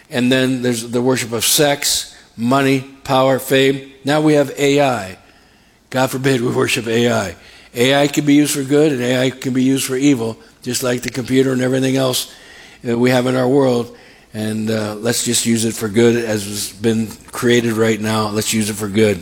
And then there's the worship of sex, money, power, fame. Now we have AI. God forbid we worship AI. AI can be used for good and AI can be used for evil, just like the computer and everything else that we have in our world. And let's just use it for good as has been created right now. Let's use it for good.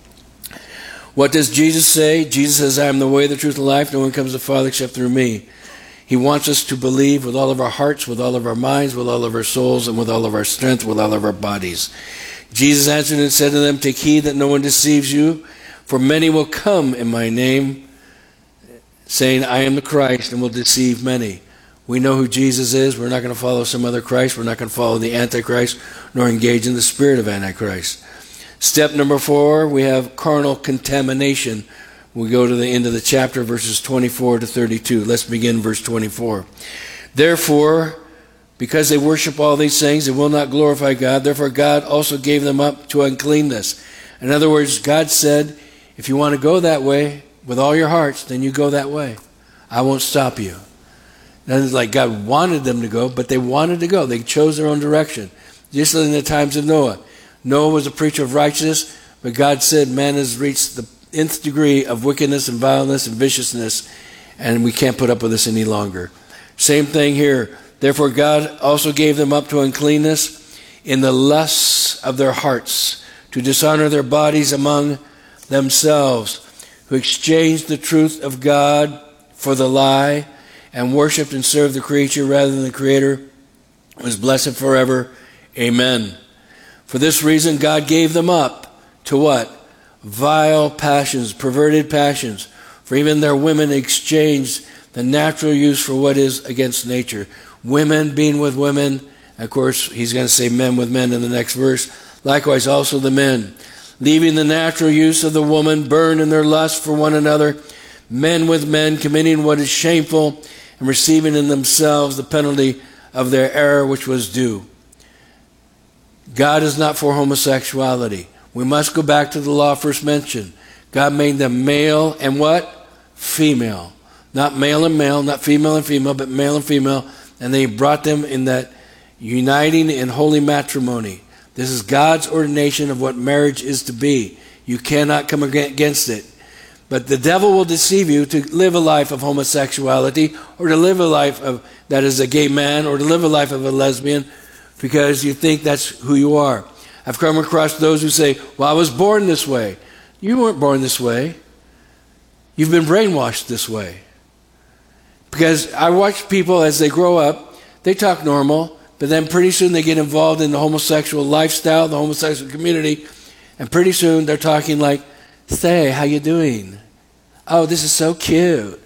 What does Jesus say? Jesus says, I am the way, the truth, and life. No one comes to the Father except through me. He wants us to believe with all of our hearts, with all of our minds, with all of our souls, and with all of our strength, with all of our bodies. Jesus answered and said to them, take heed that no one deceives you, for many will come in my name, saying, I am the Christ, and will deceive many. We know who Jesus is. We're not going to follow some other Christ. We're not going to follow the Antichrist, nor engage in the spirit of Antichrist. Step number 4, we have carnal contamination. We go to the end of the chapter, verses 24 to 32. Let's begin verse 24. Therefore, because they worship all these things, they will not glorify God. Therefore, God also gave them up to uncleanness. In other words, God said, if you want to go that way with all your hearts, then you go that way. I won't stop you. That is like God wanted them to go, but they wanted to go. They chose their own direction. Just in the times of Noah. Noah was a preacher of righteousness, but God said man has reached the nth degree of wickedness and vileness and viciousness, and we can't put up with this any longer. Same thing here. Therefore God also gave them up to uncleanness in the lusts of their hearts, to dishonor their bodies among themselves, who exchanged the truth of God for the lie, and worshipped and served the creature rather than the Creator, who is blessed forever. Amen. For this reason God gave them up to what? Vile passions, perverted passions. For even their women exchanged the natural use for what is against nature. Women being with women. Of course, he's going to say men with men in the next verse. Likewise also the men. Leaving the natural use of the woman, burned in their lust for one another. Men with men, committing what is shameful, and receiving in themselves the penalty of their error which was due. God is not for homosexuality. We must go back to the law first mentioned. God made them male and what? Female. Not male and male, not female and female, but male and female. And they brought them in that uniting in holy matrimony. This is God's ordination of what marriage is to be. You cannot come against it. But the devil will deceive you to live a life of homosexuality, or to live a life of that is a gay man, or to live a life of a lesbian, because you think that's who you are. I've come across those who say, well, I was born this way. You weren't born this way. You've been brainwashed this way. Because I watch people as they grow up, they talk normal, but then pretty soon they get involved in the homosexual lifestyle, the homosexual community, and pretty soon they're talking like, say, how you doing? Oh, this is so cute.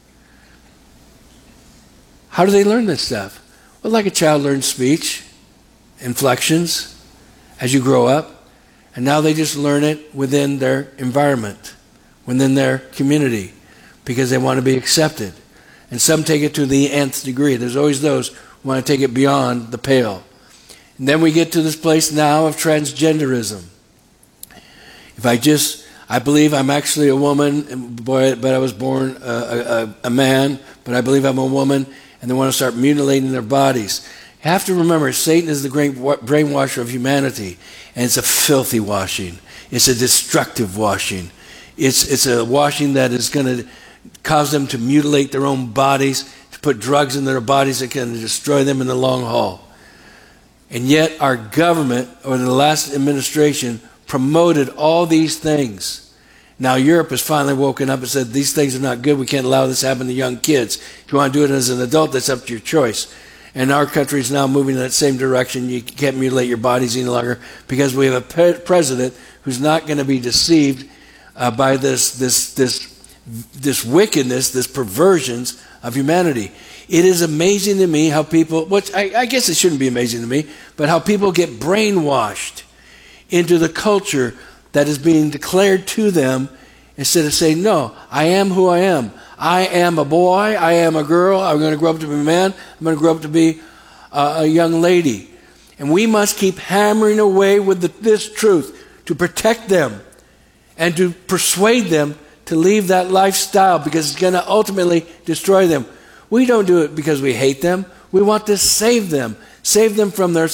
How do they learn this stuff? Well, like a child learns speech, inflections, as you grow up, and now they just learn it within their environment, within their community, because they want to be accepted. And some take it to the nth degree. There's always those who want to take it beyond the pale. And then we get to this place now of transgenderism. I believe I'm actually a woman, but I was born a man, but I believe I'm a woman, and they want to start mutilating their bodies. You have to remember, Satan is the great brainwasher of humanity, and it's a filthy washing. It's a destructive washing. It's a washing that is going to cause them to mutilate their own bodies, to put drugs in their bodies that can destroy them in the long haul. And yet our government, or the last administration, promoted all these things. Now Europe has finally woken up and said, these things are not good. We can't allow this to happen to young kids. If you want to do it as an adult, that's up to your choice. And our country is now moving in that same direction. You can't mutilate your bodies any longer because we have a president who's not going to be deceived by this wickedness, this perversions of humanity. It is amazing to me how people, which I guess it shouldn't be amazing to me, but how people get brainwashed into the culture that is being declared to them instead of saying, no, I am who I am. I am a boy, I am a girl, I'm going to grow up to be a man, I'm going to grow up to be a young lady. And we must keep hammering away with this truth to protect them and to persuade them to leave that lifestyle because it's going to ultimately destroy them. We don't do it because we hate them. We want to save them from their